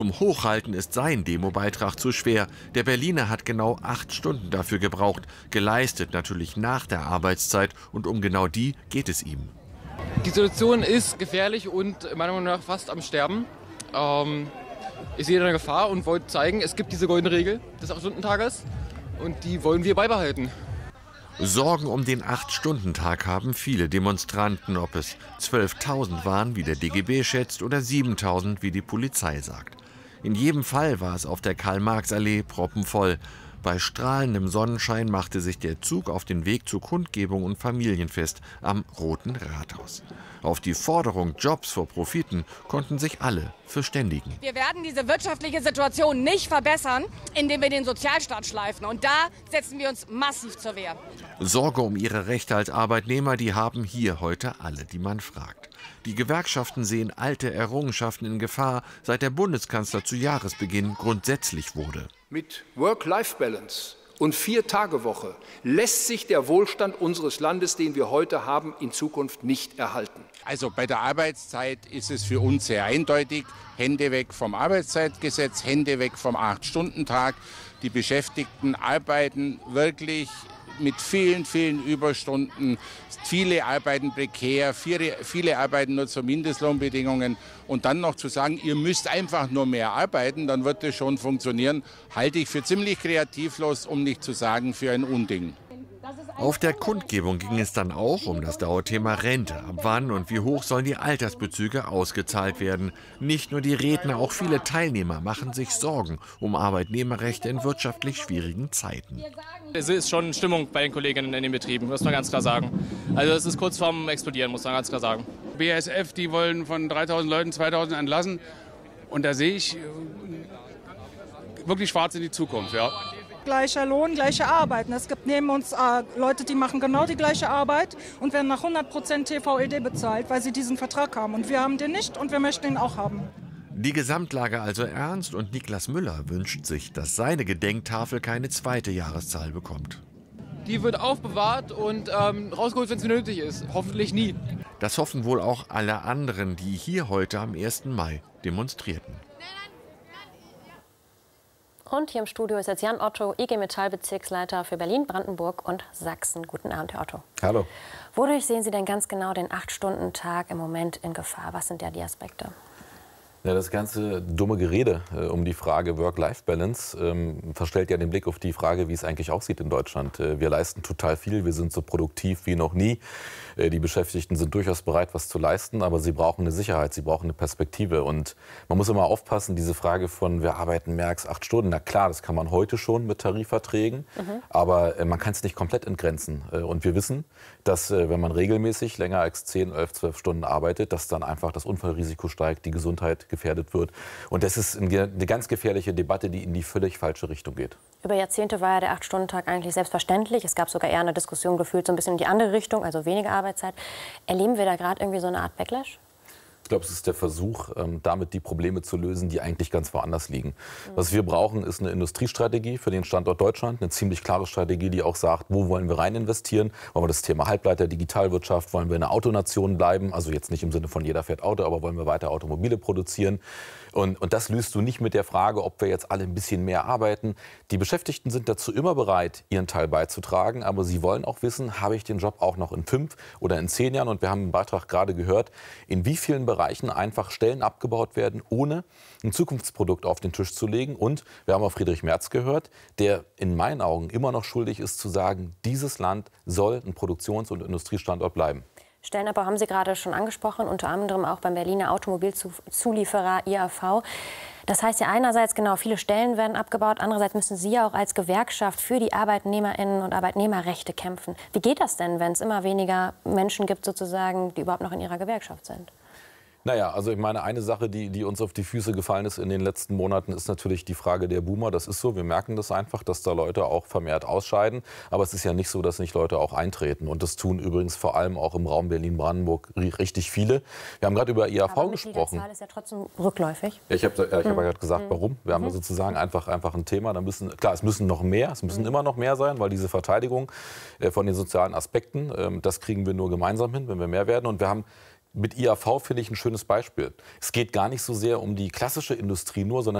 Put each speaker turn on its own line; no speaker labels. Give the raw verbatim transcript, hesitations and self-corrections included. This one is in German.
Zum Hochhalten ist sein Demobeitrag zu schwer. Der Berliner hat genau acht Stunden dafür gebraucht, geleistet natürlich nach der Arbeitszeit, und um genau die geht es ihm.
Die Situation ist gefährlich und meiner Meinung nach fast am Sterben. Ähm, ich sehe da eine Gefahr und wollte zeigen, es gibt diese goldene Regel des acht-Stunden-Tages und die wollen wir beibehalten.
Sorgen um den acht-Stunden-Tag haben viele Demonstranten, ob es zwölftausend waren, wie der D G B schätzt, oder siebentausend, wie die Polizei sagt. In jedem Fall war es auf der Karl-Marx-Allee proppenvoll. Bei strahlendem Sonnenschein machte sich der Zug auf den Weg zur Kundgebung und Familienfest am Roten Rathaus. Auf die Forderung Jobs vor Profiten konnten sich alle verständigen.
Wir werden diese wirtschaftliche Situation nicht verbessern, indem wir den Sozialstaat schleifen. Und da setzen wir uns massiv zur Wehr.
Sorge um ihre Rechte als Arbeitnehmer, die haben hier heute alle, die man fragt. Die Gewerkschaften sehen alte Errungenschaften in Gefahr, seit der Bundeskanzler zu Jahresbeginn grundsätzlich wurde.
Mit Work-Life-Balance und Vier-Tage-Woche lässt sich der Wohlstand unseres Landes, den wir heute haben, in Zukunft nicht erhalten.
Also bei der Arbeitszeit ist es für uns sehr eindeutig. Hände weg vom Arbeitszeitgesetz, Hände weg vom acht-Stunden-Tag. Die Beschäftigten arbeiten wirklich mit vielen, vielen Überstunden. Viele arbeiten prekär, viele, viele arbeiten nur zu Mindestlohnbedingungen. Und dann noch zu sagen, ihr müsst einfach nur mehr arbeiten, dann wird das schon funktionieren, halte ich für ziemlich kreativlos, um nicht zu sagen für ein Unding.
Auf der Kundgebung ging es dann auch um das Dauerthema Rente. Ab wann und wie hoch sollen die Altersbezüge ausgezahlt werden? Nicht nur die Redner, auch viele Teilnehmer machen sich Sorgen um Arbeitnehmerrechte in wirtschaftlich schwierigen Zeiten.
Es ist schon Stimmung bei den Kolleginnen in den Betrieben, muss man ganz klar sagen. Also es ist kurz vorm Explodieren, muss man ganz klar sagen.
B A S F, die wollen von dreitausend Leuten zweitausend entlassen. Und da sehe ich wirklich schwarz in die Zukunft, ja.
Gleicher Lohn, gleiche Arbeit. Es gibt neben uns äh, Leute, die machen genau die gleiche Arbeit und werden nach hundert Prozent T V E D bezahlt, weil sie diesen Vertrag haben. Und wir haben den nicht und wir möchten ihn auch haben.
Die Gesamtlage also ernst, und Niklas Müller wünscht sich, dass seine Gedenktafel keine zweite Jahreszahl bekommt.
Die wird aufbewahrt und ähm, rausgeholt, wenn es nötig ist. Hoffentlich nie.
Das hoffen wohl auch alle anderen, die hier heute am ersten Mai demonstrierten.
Und hier im Studio ist jetzt Jan Otto, I G Metall-Bezirksleiter für Berlin, Brandenburg und Sachsen. Guten Abend, Herr Otto.
Hallo.
Wodurch sehen Sie denn ganz genau den acht-Stunden-Tag im Moment in Gefahr? Was sind ja die Aspekte?
Ja, das ganze dumme Gerede äh, um die Frage Work-Life-Balance ähm, verstellt ja den Blick auf die Frage, wie es eigentlich aussieht in Deutschland. Äh, wir leisten total viel, wir sind so produktiv wie noch nie. Äh, die Beschäftigten sind durchaus bereit, was zu leisten, aber sie brauchen eine Sicherheit, sie brauchen eine Perspektive. Und man muss immer aufpassen, diese Frage von, wir arbeiten mehr als acht Stunden, na klar, das kann man heute schon mit Tarifverträgen, mhm. aber äh, man kann es nicht komplett entgrenzen. Äh, und wir wissen, dass äh, wenn man regelmäßig länger als zehn, elf, zwölf Stunden arbeitet, dass dann einfach das Unfallrisiko steigt, die Gesundheit gefährdet wird. Und das ist eine ganz gefährliche Debatte, die in die völlig falsche Richtung geht.
Über Jahrzehnte war ja der acht-Stunden-Tag eigentlich selbstverständlich. Es gab sogar eher eine Diskussion gefühlt so ein bisschen in die andere Richtung, also weniger Arbeitszeit. Erleben wir da gerade irgendwie so eine Art Backlash?
Ich glaube, es ist der Versuch, damit die Probleme zu lösen, die eigentlich ganz woanders liegen. Was wir brauchen, ist eine Industriestrategie für den Standort Deutschland. Eine ziemlich klare Strategie, die auch sagt, wo wollen wir rein investieren? Wollen wir das Thema Halbleiter, Digitalwirtschaft, wollen wir eine Autonation bleiben? Also jetzt nicht im Sinne von jeder fährt Auto, aber wollen wir weiter Automobile produzieren? Und, und das löst du nicht mit der Frage, ob wir jetzt alle ein bisschen mehr arbeiten. Die Beschäftigten sind dazu immer bereit, ihren Teil beizutragen. Aber sie wollen auch wissen, habe ich den Job auch noch in fünf oder in zehn Jahren? Und wir haben im Beitrag gerade gehört, in wie vielen Bereichen einfach Stellen abgebaut werden, ohne ein Zukunftsprodukt auf den Tisch zu legen. Und wir haben auch Friedrich Merz gehört, der in meinen Augen immer noch schuldig ist zu sagen, dieses Land soll ein Produktions- und Industriestandort bleiben.
Stellenabbau haben Sie gerade schon angesprochen, unter anderem auch beim Berliner Automobilzulieferer I A V. Das heißt ja einerseits, genau, viele Stellen werden abgebaut, andererseits müssen Sie ja auch als Gewerkschaft für die ArbeitnehmerInnen und Arbeitnehmerrechte kämpfen. Wie geht das denn, wenn es immer weniger Menschen gibt, sozusagen, die überhaupt noch in ihrer Gewerkschaft sind?
Naja, also ich meine, eine Sache, die, die uns auf die Füße gefallen ist in den letzten Monaten, ist natürlich die Frage der Boomer. Das ist so, wir merken das einfach, dass da Leute auch vermehrt ausscheiden. Aber es ist ja nicht so, dass nicht Leute auch eintreten. Und das tun übrigens vor allem auch im Raum Berlin-Brandenburg richtig viele. Wir haben gerade über I A V
aber
gesprochen.
Die Zahl ist ja trotzdem rückläufig.
Ja, ich habe ja, ich hab ja gerade gesagt,
Mhm.
warum. Wir haben
Mhm.
sozusagen einfach, einfach ein Thema. Da müssen, klar, es müssen noch mehr, es müssen mhm. immer noch mehr sein, weil diese Verteidigung äh, von den sozialen Aspekten, äh, das kriegen wir nur gemeinsam hin, wenn wir mehr werden. Und wir haben mit I A V finde ich ein schönes Beispiel. Es geht gar nicht so sehr um die klassische Industrie nur, sondern